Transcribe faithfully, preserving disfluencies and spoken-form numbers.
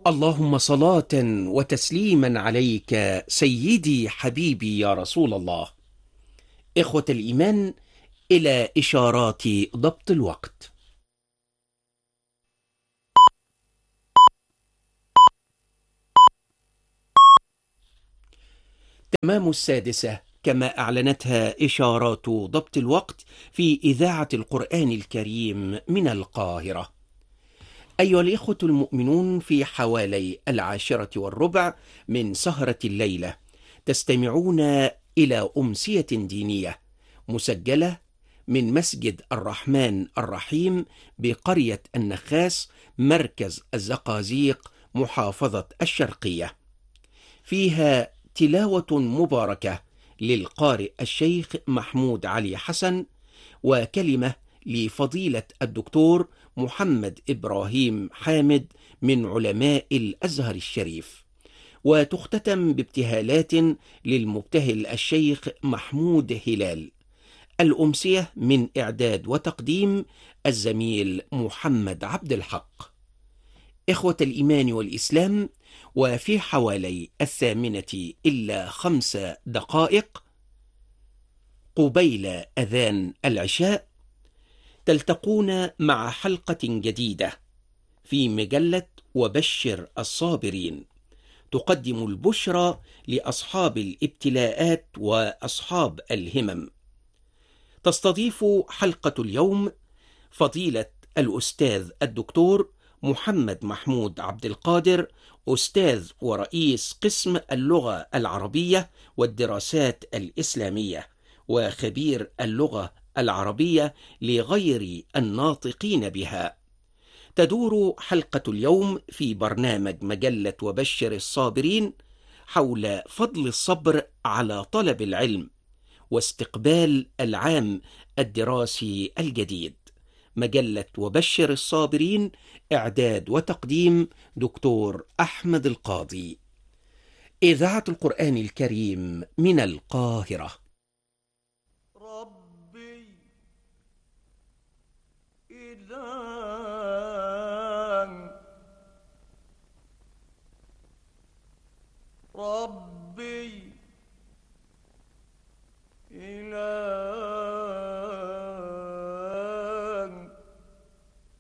اللهم صلاة وتسليما عليك سيدي حبيبي يا رسول الله. إخوة الإيمان، إلى إشارات ضبط الوقت. تمام السادسة كما أعلنتها إشارات ضبط الوقت في إذاعة القرآن الكريم من القاهرة. أيها الإخوة المؤمنون، في حوالي العاشرة والربع من سهرة الليلة تستمعون إلى أمسية دينية مسجلة من مسجد الرحمن الرحيم بقرية النخاس، مركز الزقازيق، محافظة الشرقية. فيها تلاوة مباركة للقارئ الشيخ محمود علي حسن، وكلمة لفضيلة الدكتور محمد إبراهيم حامد من علماء الأزهر الشريف، وتختتم بابتهالات للمبتهل الشيخ محمود هلال. الأمسية من إعداد وتقديم الزميل محمد عبد الحق. إخوة الإيمان والإسلام، وفي حوالي الثامنة إلا خمس دقائق قبيل أذان العشاء تلتقون مع حلقة جديدة في مجلة وبشر الصابرين، تقدم البشرى لأصحاب الابتلاءات وأصحاب الهمم. تستضيف حلقة اليوم فضيلة الأستاذ الدكتور محمد محمود عبد القادر، أستاذ ورئيس قسم اللغة العربية والدراسات الإسلامية، وخبير اللغة العربية لغير الناطقين بها. تدور حلقة اليوم في برنامج مجلة وبشر الصابرين حول فضل الصبر على طلب العلم واستقبال العام الدراسي الجديد. مجلة وبشر الصابرين، إعداد وتقديم دكتور أحمد القاضي. إذاعة القرآن الكريم من القاهرة. ربي إذا ربي